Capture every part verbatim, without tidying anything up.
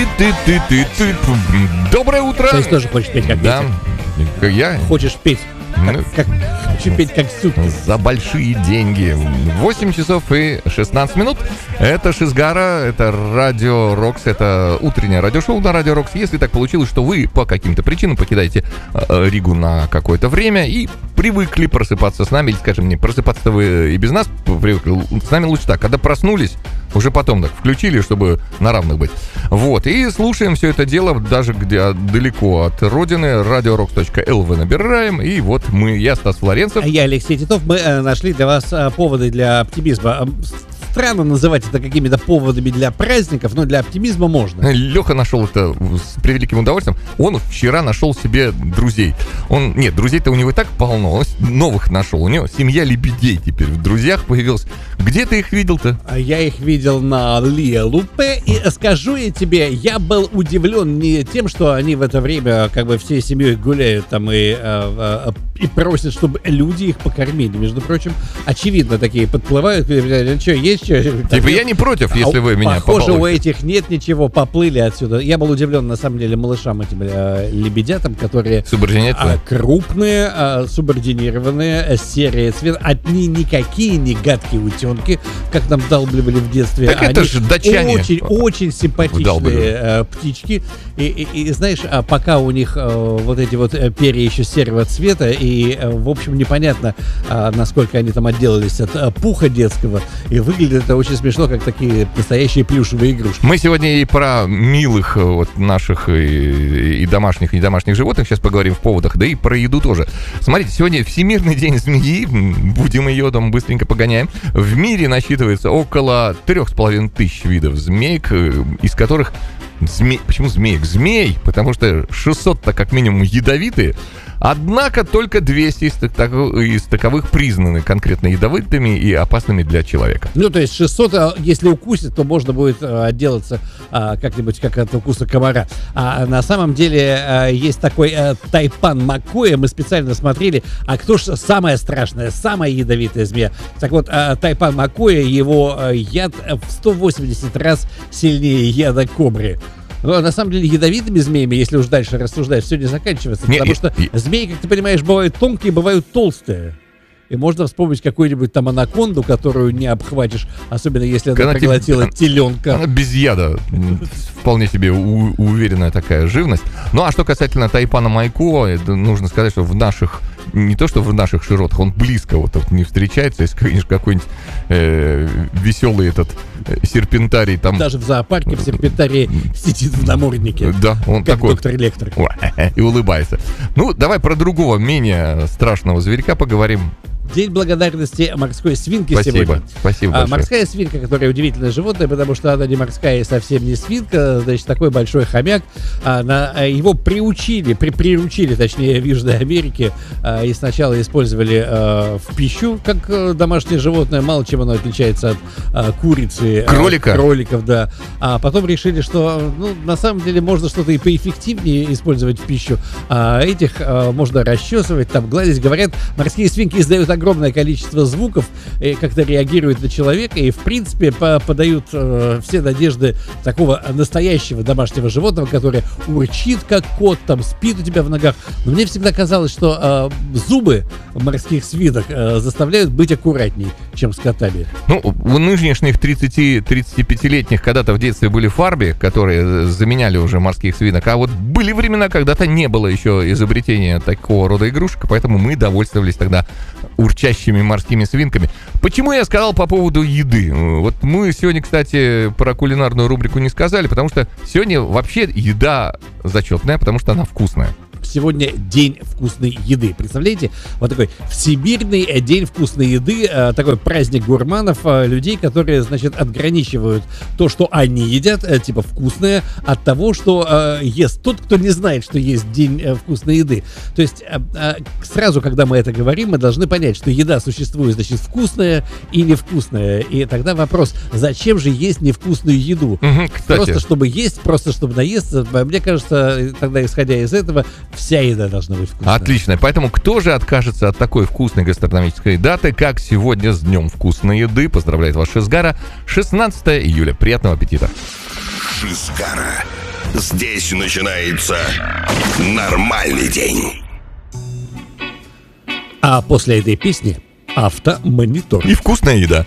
Доброе утро! То есть тоже хочешь петь как Да, Петя? я... Хочешь петь? Как, Ну, как, хочу петь как Сюткин. За большие деньги. восемь часов и шестнадцать минут. Это Шизгара, это Радио Рокс, это утреннее радиошоу на Радио Рокс. Если так получилось, что вы по каким-то причинам покидаете э, Ригу на какое-то время и привыкли просыпаться с нами, или, скажем, не просыпаться-то вы и без нас привыкли. С нами лучше так, когда проснулись, уже потом так включили, чтобы на равных быть. Вот, и слушаем все это дело даже где далеко от родины. радиорокс точка эл ви набираем, и вот мы, я Стас Флоренцев. Я Алексей Титов. Мы э, нашли для вас э, поводы для оптимизма. Странно называть это какими-то поводами для праздников, но для оптимизма можно. Леха нашел это с превеликим удовольствием. Он вчера нашел себе друзей. Он, нет, друзей-то у него и так полно. Он новых нашел. У него семья лебедей теперь в друзьях появилась. Где ты их видел-то? Я их видел на Лиа Лупе, и скажу я тебе, я был удивлен не тем, что они в это время как бы всей семьей гуляют там и, э, и просят, чтобы люди их покормили. Между прочим, очевидно, такие подплывают, говорят, что, есть что? Типа я не против, если а, вы меня похоже, побалуете. у этих нет ничего, поплыли отсюда. Я был удивлен, на самом деле, малышам этим э, лебедятам, которые Субординация? э, крупные, э, субординированные, э, серые цвет. Одни никакие не гадкие утенки, как нам вдалбливали в детстве. Так это Они же датчане очень, очень симпатичные вдалбливали. э, птички. И, и, и знаешь, а пока у них э, вот эти вот э, перья еще серого цвета, и, э, в общем, непонятно, э, насколько они там отделались от э, пуха детского, и выглядит это очень смешно, как такие настоящие плюшевые игрушки. Мы сегодня и про милых вот наших и, и домашних, и недомашних животных сейчас поговорим в поводах, да и про еду тоже. Смотрите, сегодня Всемирный день змеи, будем ее там быстренько погоняем. В мире насчитывается около трех с половиной тысяч видов змеек, из которых змей... Почему змеек? Змей, потому что шестьсот-то как минимум ядовитые. Однако только двести из, так, из таковых признаны конкретно ядовитыми и опасными для человека. Ну, то есть шестьсот, если укусит, то можно будет а, отделаться а, как-нибудь как от укуса комара. А на самом деле а, есть такой а, тайпан макоя, мы специально смотрели, а кто же самая страшная, самая ядовитая змея? Так вот, а, тайпан макоя, его а, яд в сто восемьдесят раз сильнее яда кобры. Но на самом деле ядовитыми змеями, если уж дальше рассуждать, все не заканчивается. Не, потому и, что и... змеи, как ты понимаешь, бывают тонкие, бывают толстые. И можно вспомнить какую-нибудь там анаконду, которую не обхватишь, особенно если она проглотила тебе... теленка. Она без яда. Вполне себе у- уверенная такая живность. Ну, а что касательно тайпана майко, нужно сказать, что в наших, не то что в наших широтах, он близко вот, вот не встречается. Если, конечно, какой-нибудь э, веселый этот э, серпентарий там... Даже в зоопарке в серпентарии сидит в наморднике. Да, он как такой... доктор Электро. И улыбается. Ну, давай про другого, менее страшного зверька поговорим. День благодарности морской свинки Спасибо, сегодня. спасибо а, большое. Морская свинка, которая удивительное животное, потому что она не морская и совсем не свинка, значит, такой большой хомяк. А, на, а, его приучили, при, приручили, точнее, в Южной Америке, а, и сначала использовали а, в пищу, как а, домашнее животное, мало чем оно отличается от а, курицы. Кролика. А, кроликов, да. А потом решили, что, ну, на самом деле, можно что-то и поэффективнее использовать в пищу. А этих а, можно расчесывать, там, гладить. Говорят, морские свинки издают огромное количество звуков, и как-то реагируют на человека, и, в принципе, по- подают э, все надежды такого настоящего домашнего животного, которое урчит, как кот, там, спит у тебя в ногах. Но мне всегда казалось, что э, зубы морских свинок э, заставляют быть аккуратней, чем с котами. Ну, у нынешних тридцати-тридцатипятилетних когда-то в детстве были фарби, которые заменяли уже морских свинок, а вот были времена, когда-то не было еще изобретения такого рода игрушек, поэтому мы довольствовались тогда урчащими морскими свинками. Почему я сказал по поводу еды? Вот мы сегодня, кстати, про кулинарную рубрику не сказали, потому что сегодня вообще еда зачетная, потому что она вкусная. Сегодня день вкусной еды. Представляете? Вот такой всемирный день вкусной еды, такой праздник гурманов, людей, которые, значит, отграничивают то, что они едят, типа вкусное, от того, что ест тот, кто не знает, что есть день вкусной еды. То есть сразу, когда мы это говорим, мы должны понять, что еда существует, значит, вкусная и невкусная. И тогда вопрос, зачем же есть невкусную еду? Угу, кстати. Просто чтобы есть, просто чтобы наесться. Мне кажется, тогда, исходя из этого, вся еда должна быть вкусной. Отлично. Поэтому кто же откажется от такой вкусной гастрономической даты, как сегодня с Днем вкусной еды? Поздравляет вас Шизгара. шестнадцатое июля. Приятного аппетита. Шизгара. Здесь начинается нормальный день. А после этой песни автомонитор. И вкусная еда.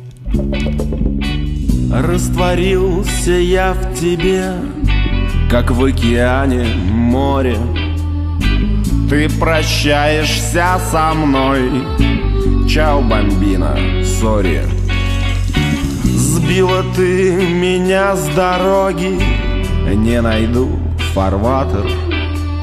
Растворился я в тебе, как в океане море. Ты прощаешься со мной. Чао, бомбина, сори. Сбила ты меня с дороги, не найду фарватер.